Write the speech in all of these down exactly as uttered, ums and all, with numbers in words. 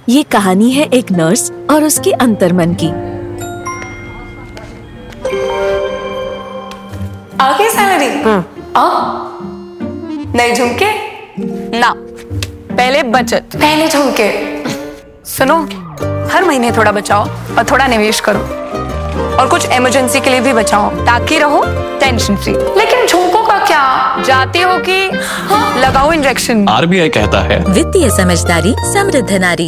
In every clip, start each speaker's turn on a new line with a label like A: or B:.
A: ये कहानी है एक नर्स और उसके अंतर्मन की।
B: आगे सैलरी आ नहीं झुमके
C: ना, पहले बचत।
B: पहले झुमके।
C: सुनो, हर महीने थोड़ा बचाओ और थोड़ा निवेश करो, और कुछ इमरजेंसी के लिए भी बचाओ ताकि रहो टेंशन फ्री।
B: लेकिन झुमकों का क्या?
C: जाती हो कि हाँ? लगाओ इंजेक्शन।
D: आरबीआई कहता है
A: वित्तीय समझदारी समृद्ध नारी।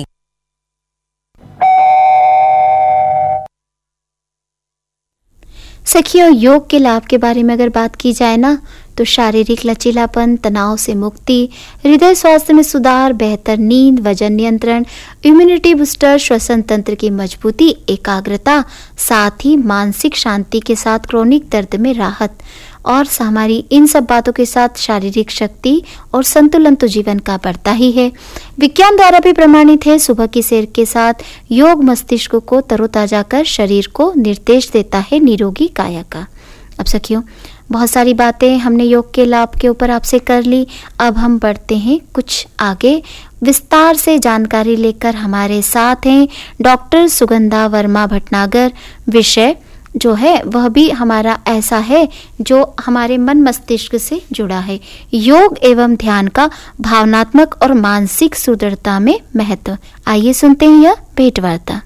E: सखियों, योग के लाभ के बारे में अगर बात की जाए ना, तो शारीरिक लचीलापन, तनाव से मुक्ति, हृदय स्वास्थ्य में सुधार, बेहतर नींद, वजन नियंत्रण, इम्यूनिटी बूस्टर, श्वसन तंत्र की मजबूती, एकाग्रता, साथ ही मानसिक शांति के साथ क्रोनिक दर्द में राहत, और हमारी इन सब बातों के साथ शारीरिक शक्ति और संतुलन तो जीवन का बढ़ता ही है। विज्ञान द्वारा भी प्रमाणित है, सुबह की सैर के साथ योग मस्तिष्क को तरोताजा कर शरीर को निर्देश देता है निरोगी काया का। अब सखियों, बहुत सारी बातें हमने योग के लाभ के ऊपर आपसे कर ली। अब हम बढ़ते हैं कुछ आगे, विस्तार से जानकारी लेकर हमारे साथ हैं डॉक्टर सुगंधा वर्मा भटनागर। विषय जो है वह भी हमारा ऐसा है जो हमारे मन मस्तिष्क से जुड़ा है, योग एवं ध्यान का भावनात्मक और मानसिक सुदृढ़ता में महत्व। आइए सुनते हैं यह भेंटवार्ता।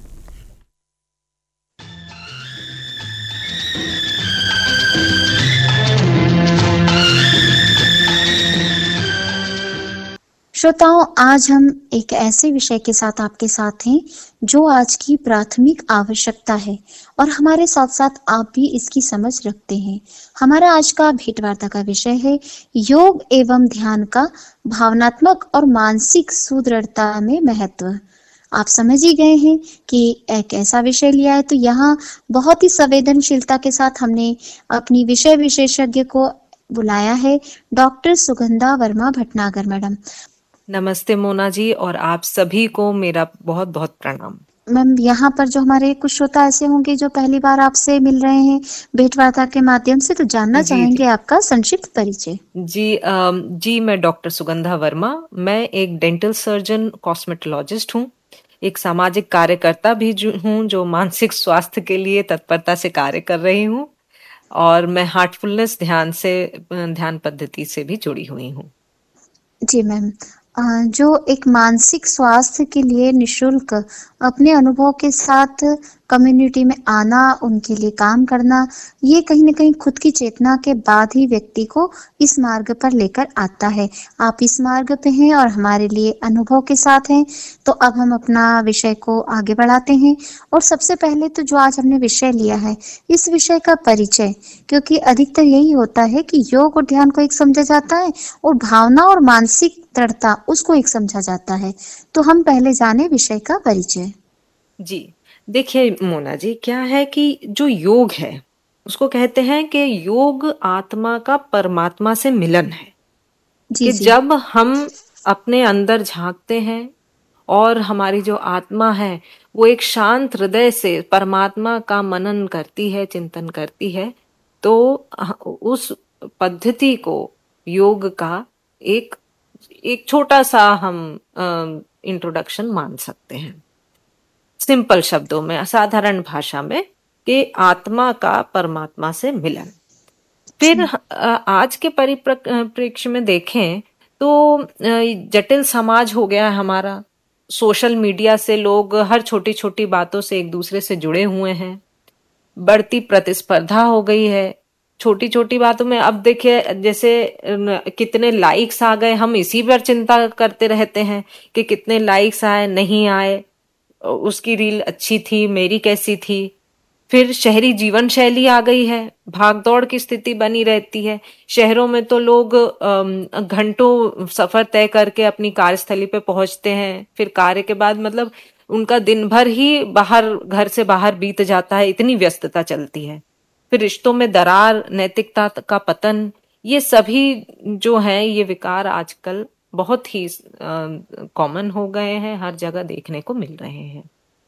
E: श्रोताओं, आज हम एक ऐसे विषय के साथ आपके साथ हैं जो आज की प्राथमिक आवश्यकता है, और हमारे साथ साथ आप भी इसकी समझ रखते हैं। हमारा आज का भेंटवार्ता का विषय है योग एवं ध्यान का भावनात्मक और मानसिक सुदृढ़ता में महत्व। आप समझ ही गए हैं कि एक ऐसा विषय लिया है, तो यहाँ बहुत ही संवेदनशीलता के साथ हमने अपनी विषय विशेषज्ञ को बुलाया है, डॉक्टर सुगंधा वर्मा भटनागर मैडम।
F: नमस्ते मोना जी, और आप सभी को मेरा बहुत बहुत प्रणाम।
E: मैम, यहाँ पर जो हमारे कुछ श्रोता ऐसे होंगे जो पहली बार आपसे मिल रहे हैं भेंटवार्ता के माध्यम से, तो जानना चाहेंगे आपका संक्षिप्त परिचय।
F: जी आ, जी मैं डॉक्टर सुगंधा वर्मा, मैं एक डेंटल सर्जन कॉस्मेटोलॉजिस्ट हूँ, एक सामाजिक कार्यकर्ता भी हूँ जो मानसिक स्वास्थ्य के लिए तत्परता से कार्य कर रही हूँ, और मैं हार्टफुलनेस ध्यान से ध्यान पद्धति से भी जुड़ी हुई हूँ।
E: जी मैम, जो एक मानसिक स्वास्थ्य के लिए निशुल्क अपने अनुभव के साथ कम्युनिटी में आना, उनके लिए काम करना, ये कहीं ना कहीं खुद की चेतना के बाद ही व्यक्ति को इस मार्ग पर लेकर आता है। आप इस मार्ग पे हैं और हमारे लिए अनुभव के साथ हैं। तो अब हम अपना विषय को आगे बढ़ाते हैं, और सबसे पहले तो जो आज हमने विषय लिया है, इस विषय का परिचय, क्योंकि अधिकतर यही होता है कि योग और ध्यान को एक समझा जाता है और भावना और मानसिक दृढ़ता उसको एक समझा जाता है। तो हम पहले जाने विषय का परिचय।
F: जी देखिए मोना जी, क्या है कि जो योग है उसको कहते हैं कि योग आत्मा का परमात्मा से मिलन है। जी, कि जी. जब हम अपने अंदर झांकते हैं और हमारी जो आत्मा है वो एक शांत हृदय से परमात्मा का मनन करती है, चिंतन करती है, तो उस पद्धति को योग का एक एक छोटा सा हम इंट्रोडक्शन मान सकते हैं, सिंपल शब्दों में, असाधारण भाषा में, कि आत्मा का परमात्मा से मिलन। फिर आज के परिप्रेक्ष्य में देखें तो जटिल समाज हो गया है हमारा, सोशल मीडिया से लोग हर छोटी छोटी बातों से एक दूसरे से जुड़े हुए हैं, बढ़ती प्रतिस्पर्धा हो गई है छोटी छोटी बातों में। अब देखिए जैसे कितने लाइक्स आ गए, हम इसी पर चिंता करते रहते हैं कि कितने लाइक्स आए, नहीं आए, उसकी रील अच्छी थी, मेरी कैसी थी। फिर शहरी जीवन शैली आ गई है, भागदौड़ की स्थिति बनी रहती है। शहरों में तो लोग घंटों सफर तय करके अपनी कार्यस्थली पे पहुंचते हैं, फिर कार्य के बाद मतलब उनका दिन भर ही बाहर, घर से बाहर बीत जाता है, इतनी व्यस्तता चलती है। फिर रिश्तों में दरार, नैतिकता का पतन, ये सभी जो हैं ये विकार आजकल बहुत ही कॉमन हो गए हैं, हर जगह देखने को मिल रहे हैं।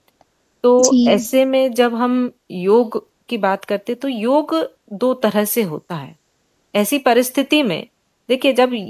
F: तो ऐसे में जब हम योग की बात करते तो योग दो तरह से होता है। ऐसी परिस्थिति में देखिए, जब